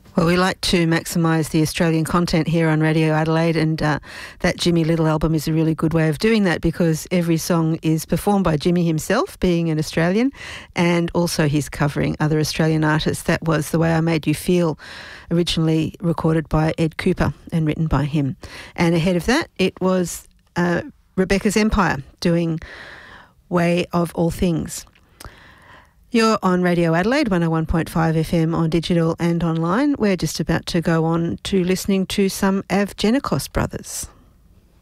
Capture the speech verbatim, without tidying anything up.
Well, we like to maximise the Australian content here on Radio Adelaide, and uh, that Jimmy Little album is a really good way of doing that, because every song is performed by Jimmy himself, being an Australian, and also he's covering other Australian artists. That was The Way I Made You Feel, originally recorded by Ed Cooper and written by him. And ahead of that, it was uh, Rebecca's Empire doing Way of All Things. You're on Radio Adelaide, one oh one point five F M on digital and online. We're just about to go on to listening to some Avgenikos brothers.